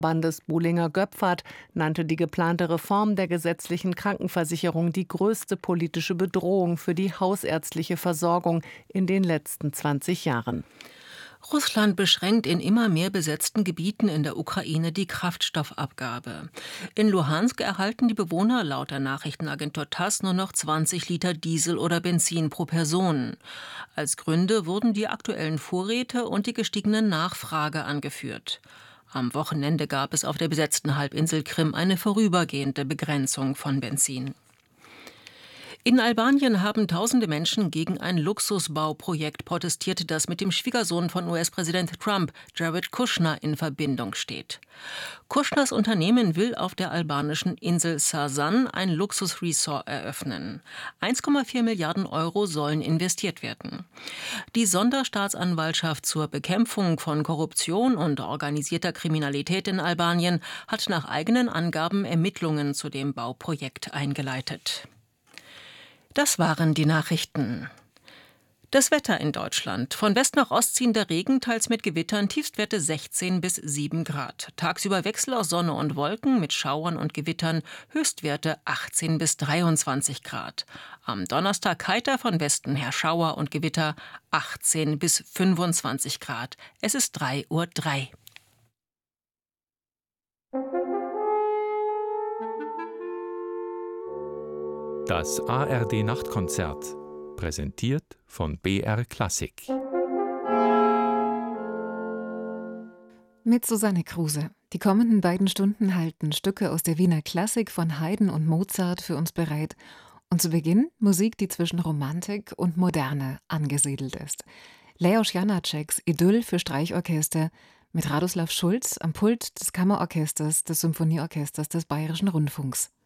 Bandes Buhlinger-Göpfert nannte die geplante Reform der gesetzlichen Krankenversicherung die größte politische Bedrohung für die hausärztliche Versorgung in den letzten 20 Jahren. Russland beschränkt in immer mehr besetzten Gebieten in der Ukraine die Kraftstoffabgabe. In Luhansk erhalten die Bewohner laut der Nachrichtenagentur TASS nur noch 20 Liter Diesel oder Benzin pro Person. Als Gründe wurden die aktuellen Vorräte und die gestiegene Nachfrage angeführt. Am Wochenende gab es auf der besetzten Halbinsel Krim eine vorübergehende Begrenzung von Benzin. In Albanien haben tausende Menschen gegen ein Luxusbauprojekt protestiert, das mit dem Schwiegersohn von US-Präsident Trump, Jared Kushner, in Verbindung steht. Kushners Unternehmen will auf der albanischen Insel Sasan ein Luxusresort eröffnen. 1,4 Milliarden Euro sollen investiert werden. Die Sonderstaatsanwaltschaft zur Bekämpfung von Korruption und organisierter Kriminalität in Albanien hat nach eigenen Angaben Ermittlungen zu dem Bauprojekt eingeleitet. Das waren die Nachrichten. Das Wetter in Deutschland. Von West nach Ost ziehender Regen, teils mit Gewittern, Tiefstwerte 16 bis 7 Grad. Tagsüber Wechsel aus Sonne und Wolken mit Schauern und Gewittern, Höchstwerte 18 bis 23 Grad. Am Donnerstag heiter von Westen her Schauer und Gewitter, 18 bis 25 Grad. Es ist 3:03 Uhr. Das ARD-Nachtkonzert, präsentiert von BR Klassik. Mit Susanne Kruse. Die kommenden beiden Stunden halten Stücke aus der Wiener Klassik von Haydn und Mozart für uns bereit. Und zu Beginn Musik, die zwischen Romantik und Moderne angesiedelt ist. Leos Janáčeks Idyll für Streichorchester mit Radoslav Schulz am Pult des Kammerorchesters des Symphonieorchesters des Bayerischen Rundfunks.